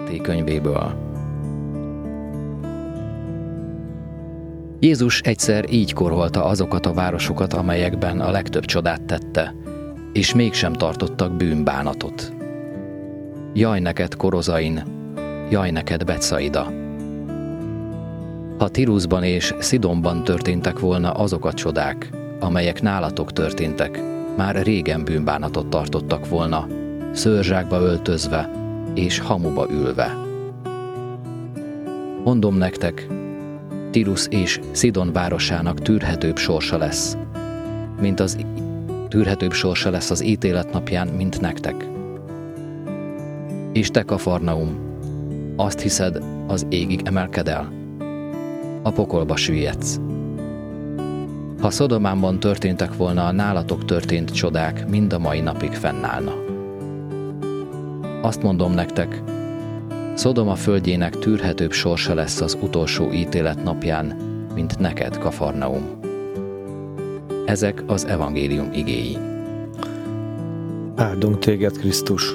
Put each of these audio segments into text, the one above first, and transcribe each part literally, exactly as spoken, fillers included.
Máté könyvéből. Jézus egyszer így korholta azokat a városokat, amelyekben a legtöbb csodát tette, és mégsem tartottak bűnbánatot. Jaj neked, Korozain, jaj neked, Betsaida! Ha Tiruszban és Szidonban történtek volna azok a csodák, amelyek nálatok történtek, már régen bűnbánatot tartottak volna, szőrzsákba öltözve és hamuba ülve. Mondom nektek, Tirusz és Szidon városának tűrhetőbb sorsa lesz, mint az tűrhetőbb sorsa lesz az ítélet napján, mint nektek. És te, Kafarnaum, azt hiszed, az égig emelked el? A pokolba süllyedsz. Ha Szodomámban történtek volna a nálatok történt csodák, mind a mai napig fennállna. Azt mondom nektek, Szodoma földjének tűrhetőbb sorsa lesz az utolsó ítélet napján, mint neked, Kafarnaum. Ezek az evangélium igéi. Áldunk téged, Krisztus!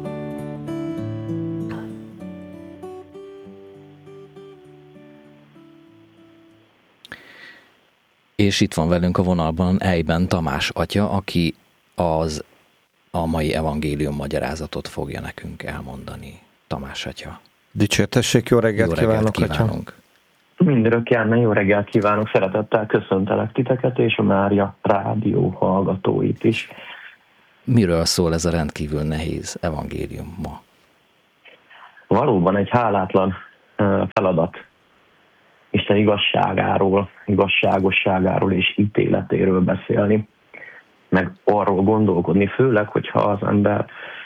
És itt van velünk a vonalban Ejben Tamás atya, aki az a mai evangélium magyarázatot fogja nekünk elmondani. Tamás atya. Dicsértessék, jó reggelt, jó reggelt kívánok, kívánunk! Mindörök járna, jó reggelt kívánok! Szeretettel köszöntelek titeket és a Mária rádió hallgatóit is. Miről szól ez a rendkívül nehéz evangélium ma? Valóban egy hálátlan feladat. Isten igazságáról, igazságosságáról és ítéletéről beszélni, meg arról gondolkodni, főleg, hogyha az ember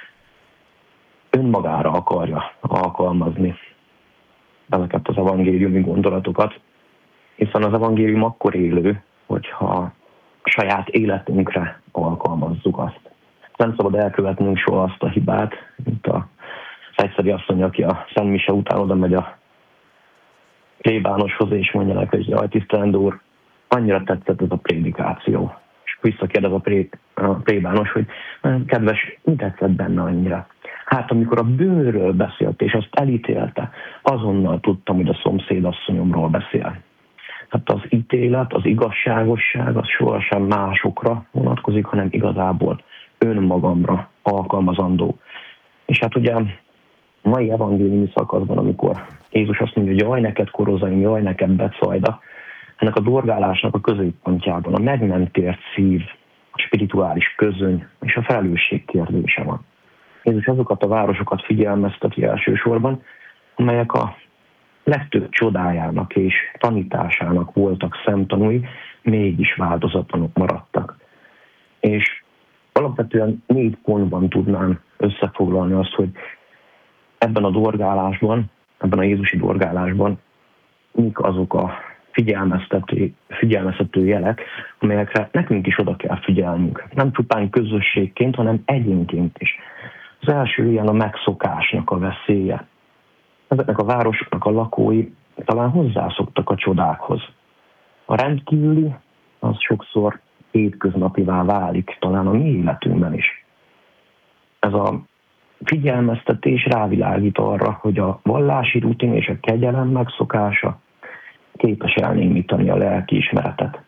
önmagára akarja alkalmazni ezeket az evangéliumi gondolatokat, hiszen az evangélium akkor élő, hogyha a saját életünkre alkalmazzuk azt. Nem szabad elkövetnünk soha azt a hibát, mint az egyszerű asszony, aki a Szent Mise után oda megy a plébánoshoz, és mondja neki, hogy jaj, tisztelendő úr, annyira tetszett ez a prédikáció. És visszakérdez a, pré, a plébános, hogy kedves, mi tetszett benne annyira? Hát amikor a bűnről beszélt, és azt elítélte, azonnal tudtam, hogy a szomszédasszonyomról beszél. Hát az ítélet, az igazságosság, az sohasem másokra vonatkozik, hanem igazából önmagamra alkalmazandó. És hát ugye a mai evangéliumi szakaszban, amikor Jézus azt mondja, hogy jaj neked, Korozain, jaj neked, Betsaida, ennek a dorgálásnak a középpontjában a meg nem tért szív, a spirituális közöny és a felelősség kérdése van. Jézus azokat a városokat figyelmezteti elsősorban, amelyek a legtöbb csodájának és tanításának voltak szemtanúi, mégis változatlanok maradtak. És alapvetően négy pontban tudnám összefoglalni azt, hogy ebben a dorgálásban, ebben a jézusi dorgálásban mik azok a figyelmeztető, figyelmeztető jelek, amelyekre nekünk is oda kell figyelnünk. Nem csupán közösségként, hanem egyénként is. Az első ilyen a megszokásnak a veszélye. Ezeknek a városoknak a lakói talán hozzászoktak a csodákhoz. A rendkívüli az sokszor hétköznapivá válik, talán a mi életünkben is. Ez a figyelmeztetés rávilágít arra, hogy a vallási rutin és a kegyelem megszokása képes elnémítani a lelkiismeretet.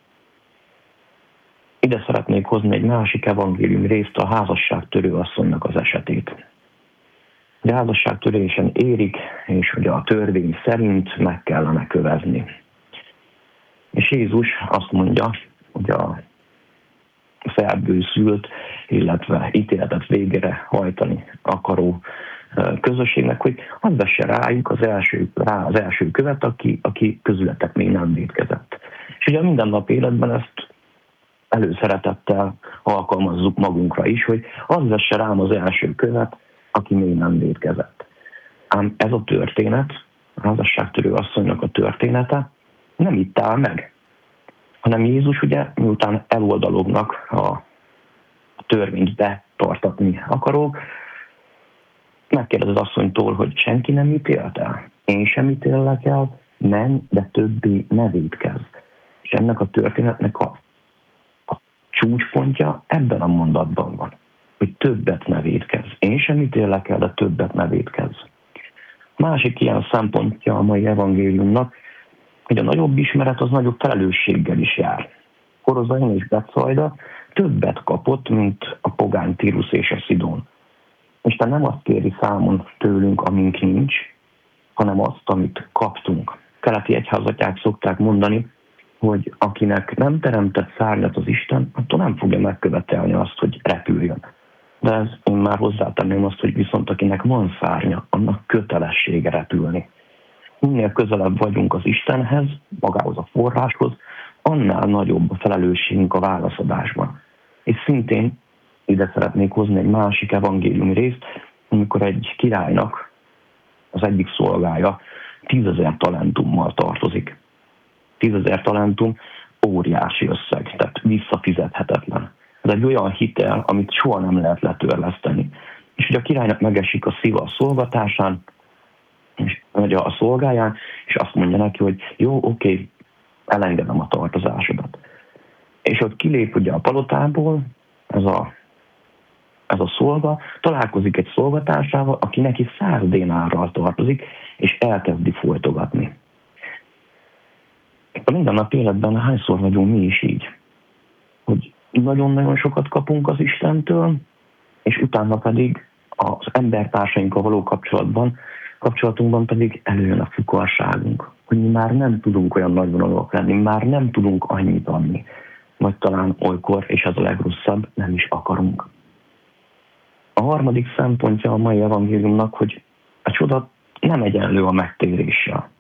Ide szeretnék hozni egy másik evangélium részt, a házasságtörő asszonynak az esetét. De házasságtörésen érik, és ugye a törvény szerint meg kellene kövezni. És Jézus azt mondja, hogy a felbőszült, illetve ítéletet végére hajtani akaró közösségnek, hogy az vesse rájuk az első, rá az első követ, aki, aki közületek még nem vétkezett. És ugye a mindennapi életben ezt előszeretettel alkalmazzuk magunkra is, hogy az vesse rám az első követ, aki még nem vétkezett. Ám ez a történet, a házasságtörő asszonynak a története nem itt áll meg, hanem Jézus ugye, miután eloldalognak a törvényt betartatni akarók, megkérdez az asszonytól, hogy senki nem ítélt el, én sem ítélek el, menj, de többé ne vétkezz. És ennek a történetnek a, a csúcspontja ebben a mondatban van, hogy többet ne vétkezz. Én sem ítélek el, de többet ne vétkezz. Másik ilyen szempontja a mai evangéliumnak, hogy a nagyobb ismeret az nagyobb felelősséggel is jár. Korozain és Betszajda többet kapott, mint a pogány Tírus és a Szidón. Isten nem azt kéri számon tőlünk, amink nincs, hanem azt, amit kaptunk. Keleti egyházatják szokták mondani, hogy akinek nem teremtett szárnyat az Isten, attól nem fogja megkövetelni azt, hogy repüljön. De ez, én már hozzátenném azt, hogy viszont akinek van szárnya, annak kötelessége repülni. Minél közelebb vagyunk az Istenhez, magához a forráshoz, annál nagyobb a felelősségünk a válaszadásban. És szintén ide szeretnék hozni egy másik evangéliumi részt, amikor egy királynak az egyik szolgája tízezer talentummal tartozik. Tízezer talentum óriási összeg, tehát visszafizethetetlen. Ez egy olyan hitel, amit soha nem lehet letörleszteni. És hogy a királynak megesik a szíva a szolgatásán, és, vagy a szolgáján, és azt mondja neki, hogy jó, oké, elengedem a tartozásodat. És ott kilép ugye a palotából, ez a, ez a szolga, találkozik egy szolgatársával, aki neki száz dénárral tartozik, és elkezdi folytogatni. A mindennapi életben hányszor vagyunk mi is így, hogy nagyon-nagyon sokat kapunk az Istentől, és utána pedig az embertársainkkal való kapcsolatban, kapcsolatunkban pedig előjön a fukarságunk, hogy mi már nem tudunk olyan nagyvonalúak lenni, már nem tudunk annyit adni, vagy talán olykor, és ez a legrosszabb, nem is akarunk. A harmadik szempontja a mai evangéliumnak, hogy a csoda nem egyenlő a megtéréssel.